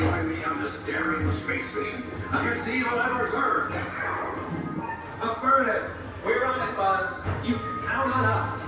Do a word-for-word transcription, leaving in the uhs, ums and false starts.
join me on this daring space mission against the evil Emperor's Earth? Affirmative. We're on it, Buzz. You can count on us.